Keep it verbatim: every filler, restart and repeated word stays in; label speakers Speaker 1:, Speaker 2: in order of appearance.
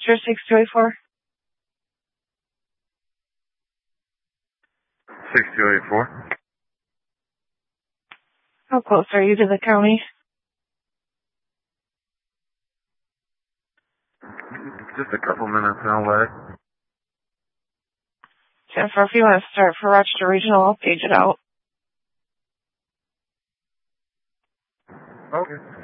Speaker 1: Rochester six two eight four.
Speaker 2: six two eight four.
Speaker 1: How close are you to the county?
Speaker 2: Just a couple minutes away.
Speaker 1: Jennifer, if you want to start for Rochester Regional, I'll page it out.
Speaker 2: Okay.